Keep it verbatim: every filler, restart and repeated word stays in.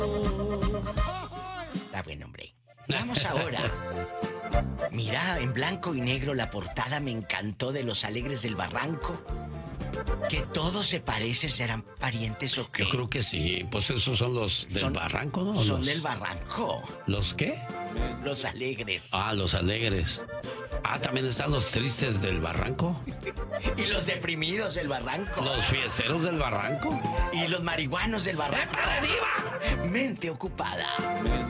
Está buen, hombre. Vamos ahora. Mira, en blanco y negro la portada me encantó de Los Alegres del Barranco. ¿Que todos se parecen? ¿Serán parientes o qué? Yo creo que sí. Pues esos son los del Son- barranco, ¿no? Son Los- del Barranco. ¿Los qué? Los Alegres. Ah, los alegres. Ah, también están los tristes del barranco. Y los deprimidos del Barranco. Los fiesteros del barranco. Y los marihuanos del Barranco. ¡Épale, diva! Mente ocupada.